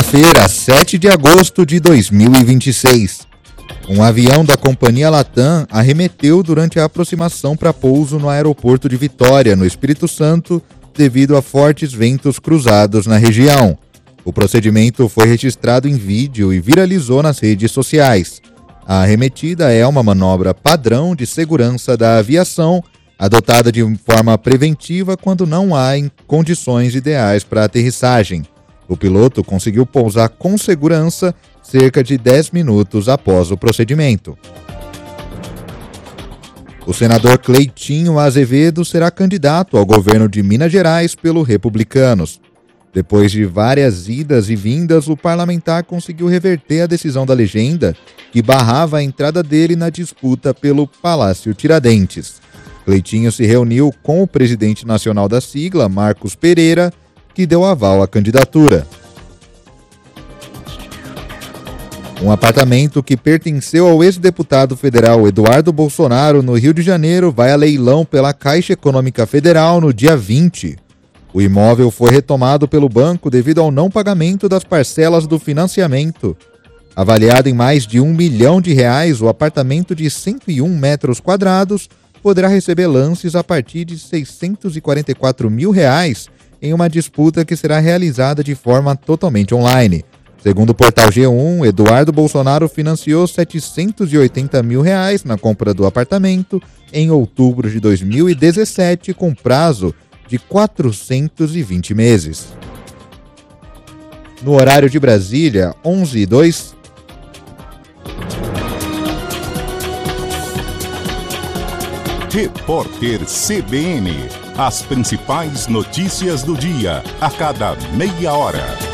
Quinta-feira, 7 de agosto de 2026. Um avião da companhia Latam arremeteu durante a aproximação para pouso no aeroporto de Vitória, no Espírito Santo, devido a fortes ventos cruzados na região. O procedimento foi registrado em vídeo e viralizou nas redes sociais. A arremetida é uma manobra padrão de segurança da aviação, adotada de forma preventiva quando não há condições ideais para a aterrissagem. O piloto conseguiu pousar com segurança cerca de 10 minutos após o procedimento. O senador Cleitinho Azevedo será candidato ao governo de Minas Gerais pelo Republicanos. Depois de várias idas e vindas, o parlamentar conseguiu reverter a decisão da legenda que barrava a entrada dele na disputa pelo Palácio Tiradentes. Cleitinho se reuniu com o presidente nacional da sigla, Marcos Pereira, que deu aval à candidatura. Um apartamento que pertenceu ao ex-deputado federal Eduardo Bolsonaro, no Rio de Janeiro, vai a leilão pela Caixa Econômica Federal no dia 20. O imóvel foi retomado pelo banco devido ao não pagamento das parcelas do financiamento. Avaliado em mais de R$1 milhão, o apartamento de 101 metros quadrados poderá receber lances a partir de R$644 mil em uma disputa que será realizada de forma totalmente online. Segundo o portal G1, Eduardo Bolsonaro financiou R$780 mil na compra do apartamento em outubro de 2017, com prazo de 420 meses. No horário de Brasília, 11h02. Repórter CBN. As principais notícias do dia, a cada meia hora.